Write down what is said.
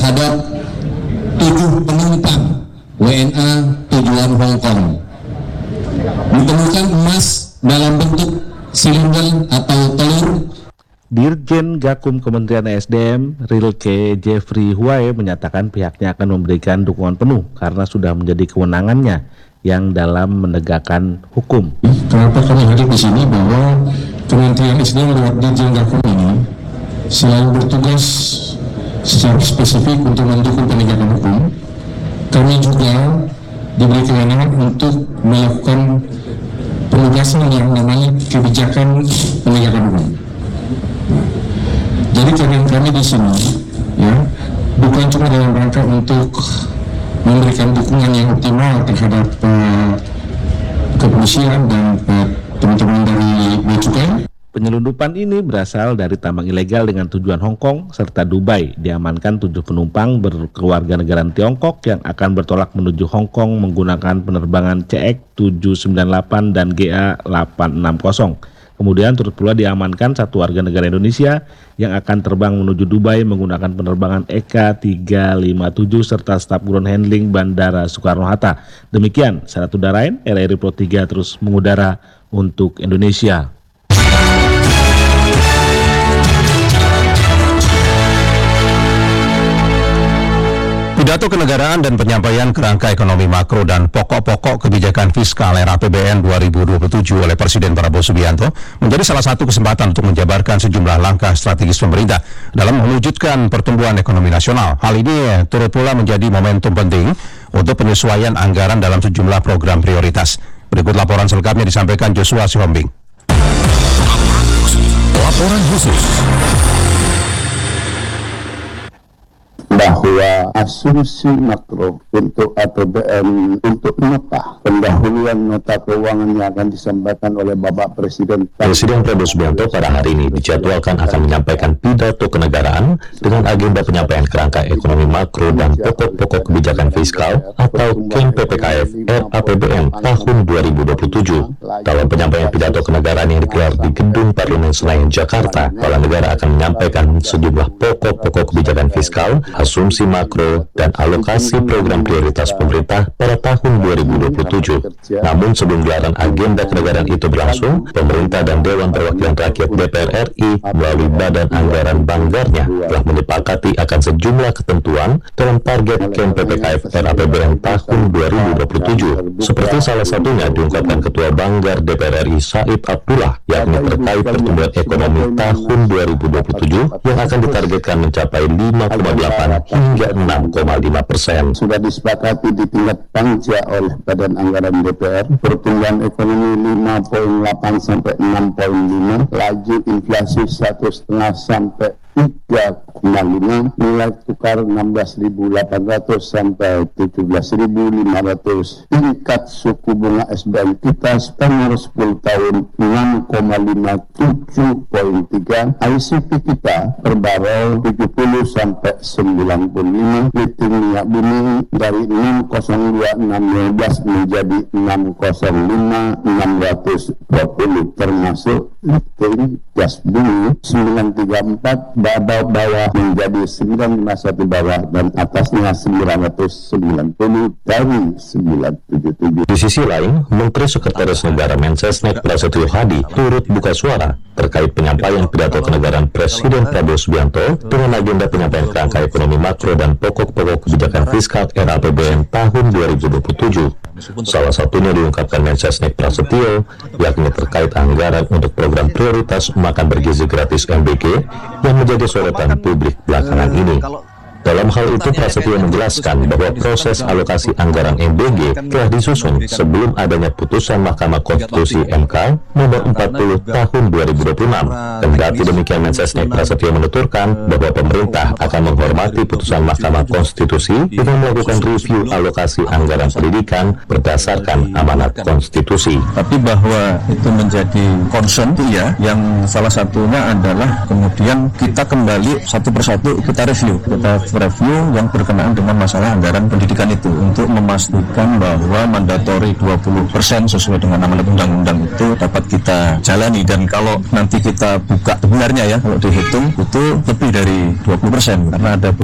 terhadap 7 penumpang WNA tujuan Hong Kong. Ditemukan emas dalam bentuk silinder atau telur. Dirjen Gakum Kementerian SDM, Rilke Jeffrey Huai, menyatakan pihaknya akan memberikan dukungan penuh karena sudah menjadi kewenangannya yang dalam menegakkan hukum. Kenapa kami hadir di sini bahwa Kementerian SDM lewat Dirjen Gakum ini selalu bertugas secara spesifik untuk mendukung penegakan hukum. Kami juga diberi kewenangan untuk melakukan penugasan yang namanya kebijakan penegakan hukum. Jadi kami di sini ya bukan cuma dalam rangka untuk memberikan dukungan yang optimal terhadap kepolisian dan teman-teman dari Bea Cukai. Penyelundupan ini berasal dari tambang ilegal dengan tujuan Hong Kong serta Dubai. Diamankan 7 penumpang berkewarganegaraan Tiongkok yang akan bertolak menuju Hong Kong menggunakan penerbangan CX 798 dan GA 860. Kemudian turut pula diamankan 1 warga negara Indonesia yang akan terbang menuju Dubai menggunakan penerbangan EK 357 serta staf ground handling Bandara Soekarno-Hatta. Demikian, saya Ratu Darain, RRI Pro 3 terus mengudara untuk Indonesia. Pidato kenegaraan dan penyampaian kerangka ekonomi makro dan pokok-pokok kebijakan fiskal era APBN 2027 oleh Presiden Prabowo Subianto menjadi salah satu kesempatan untuk menjabarkan sejumlah langkah strategis pemerintah dalam mewujudkan pertumbuhan ekonomi nasional. Hal ini turut pula menjadi momentum penting untuk penyesuaian anggaran dalam sejumlah program prioritas. Berikut laporan selengkapnya disampaikan Joshua Sihombing. Laporan khusus. Bahwa asumsi makro untuk APBN untuk nota pendahuluan nota keuangan yang akan disampaikan oleh Bapak Presiden Prabowo Subianto pada hari ini dijadwalkan akan menyampaikan pidato kenegaraan dengan agenda penyampaian kerangka ekonomi makro dan pokok-pokok kebijakan fiskal atau KEM PPKF RAPBN tahun 2027. Dalam penyampaian pidato kenegaraan yang digelar di Gedung Parlemen Senayan, Jakarta, kepala negara akan menyampaikan sejumlah pokok-pokok kebijakan fiskal, asumsi makro, dan alokasi program prioritas pemerintah pada tahun 2027. Namun sebelum gelaran agenda kenegaraan itu berlangsung, pemerintah dan Dewan Perwakilan Rakyat DPR RI melalui Badan Anggaran Banggarnya telah menyepakati akan sejumlah ketentuan dalam target KEM PPKF RAPBN tahun 2027. Seperti salah satunya diungkapkan Ketua Banggar DPR RI Said Abdullah, yakni terkait pertumbuhan ekonomi tahun 2027 yang akan ditargetkan mencapai 5,8 hingga 6,5%. Sudah disepakati di tingkat panja oleh Badan Anggaran DPR, pertumbuhan ekonomi 5,8 sampai 6,5, laju inflasi 1,5 sampai 3,5, nilai tukar 16.800 sampai 17.500, tingkat suku bunga SBN kita sepanjang 10 tahun 6,57,3, ICP kita per barrel 70 sampai 95, lifting minyak bumi dari 602,612 menjadi 605,620, termasuk lifting gas bumi 934 bawah menjadi 951 bawah dan atasnya 990 dari 977. Di sisi lain, Menteri Sekretaris Negara Mensesnek Prasetyo Hadi turut buka suara terkait penyampaian pidato kenegaraan Presiden Prabowo Subianto dengan agenda penyampaian kerangka ekonomi makro dan pokok-pokok kebijakan fiskal era APBN tahun 2027. Salah satunya diungkapkan Mensesnek Prasetyo, yakni terkait anggaran untuk program prioritas makan bergizi gratis MBG yang menjadi sorotan publik belakangan ini. Dalam hal itu, Prasetyo menjelaskan bahwa proses alokasi anggaran MBG telah disusun sebelum adanya putusan Mahkamah Konstitusi MK nomor 40 tahun 2026. Kendati demikian, Mensesnek Prasetyo menuturkan bahwa pemerintah akan menghormati putusan Mahkamah Konstitusi dengan melakukan review alokasi anggaran pendidikan berdasarkan amanat konstitusi. Tapi bahwa itu menjadi concern ya, yang salah satunya adalah kemudian kita kembali satu persatu kita review yang berkenaan dengan masalah anggaran pendidikan itu untuk memastikan bahwa mandatori 20% sesuai dengan amanat undang-undang itu dapat kita jalani, dan kalau nanti kita buka sebenarnya ya kalau dihitung itu lebih dari 20% karena ada